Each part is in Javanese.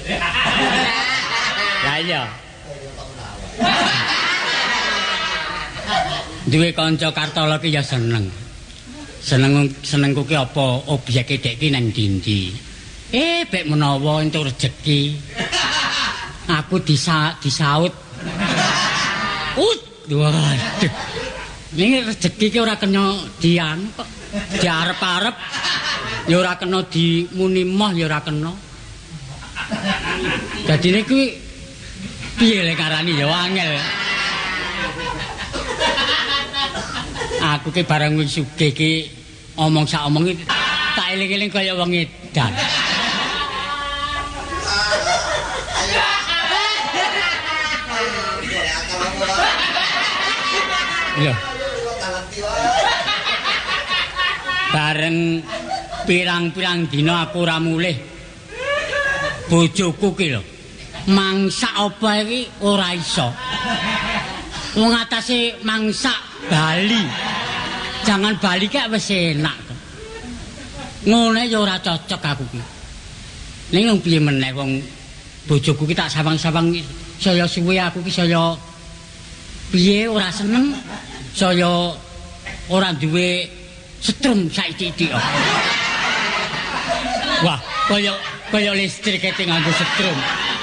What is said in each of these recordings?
Lah iya. Duwe kanca Kartolo ki ya seneng. Senengku ki apa objeke dek ki nang ndi. Bek menawa entuk rejeki. Aku disaut. Waduh. Ning rejeki ki ora kena dian kok. Diarep-arep ya ora kena dimuni moh ya ora kena. Dadine kuwi piye lek karani ya angel. Aku ki barang wis sugih ki omong sak omong tak eling-eling kaya wong edan. Lho. Bareng pirang-pirang dina aku ora mulih. Bojoku ki lho. Mangsak apa iki ora iso. Wong atase mangsak Bali. Jangan Bali kek wis enak. Ngene ya ora cocok aku ki. Ning wong piye meneh wong bojoku ki tak sawang-sawang saya suwe aku ki saya piye ora seneng. Saya ora duwe setrum saiki-iki kok. Wah, kaya listrik kete nganggo setrum.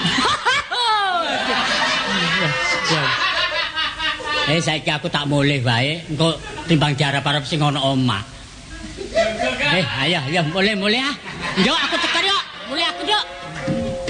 Saiki aku tak mulih wae, engko timbang diarep-arep sing ana omah. Ayo, mulih ah. Yo aku tekan yo. Mulih aku yo.